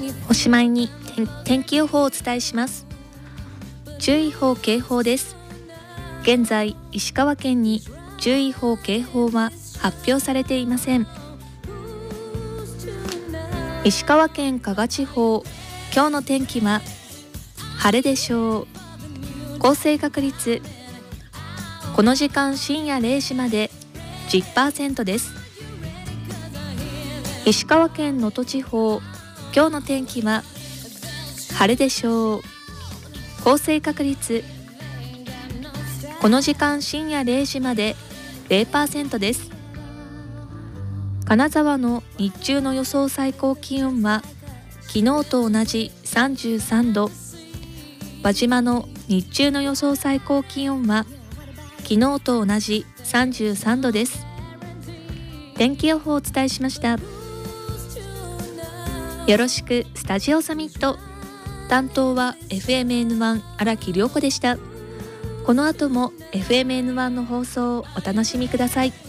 おしまいに天気予報をお伝えします。注意報警報です。現在石川県に注意報警報は発表されていません。石川県加賀地方、今日の天気は晴れでしょう。降水確率、この時間深夜0時まで 10% です。石川県能登地方、今日の天気は晴れでしょう。降水確率、この時間深夜0時まで 0% です。金沢の日中の予想最高気温は昨日と同じ33度。輪島の日中の予想最高気温は昨日と同じ33度です。天気予報をお伝えしました。よろしくスタジオサミット。担当は FMN1 荒木涼子でした。この後も FMN1 の放送をお楽しみください。